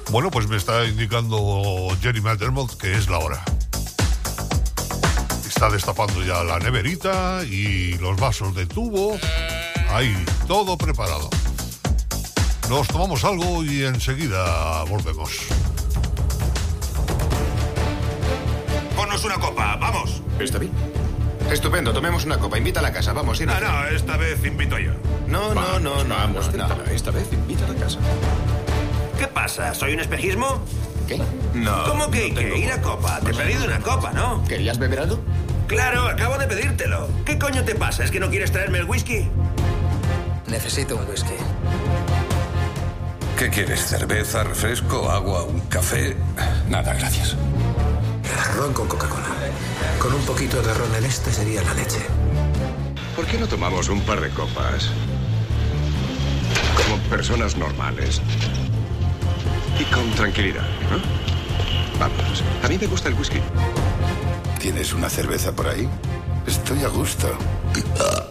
Bueno, pues me está indicando Jerry McDermott que es la hora. Está destapando ya la neverita y los vasos de tubo. Ahí, todo preparado. Nos tomamos algo y enseguida volvemos. Ponnos una copa, vamos. ¿Está bien? Estupendo, tomemos una copa. Invita a la casa, vamos. No, esta vez invito yo. No. Vamos, esta vez invita a la casa. ¿Qué pasa? ¿Soy un espejismo? ¿Qué? No. ¿Cómo que ir a copa? Te he pedido una copa, ¿no? ¿Querías beber algo? Claro, acabo de pedírtelo. ¿Qué coño te pasa? ¿Es que no quieres traerme el whisky? Necesito un whisky. ¿Qué quieres? ¿Cerveza, refresco, agua, un café? Nada, gracias. Ron con Coca-Cola. Con un poquito de ron en este sería la leche. ¿Por qué no tomamos un par de copas? Como personas normales. Y con tranquilidad, ¿no? Vamos. A mí me gusta el whisky. ¿Tienes una cerveza por ahí? Estoy a gusto.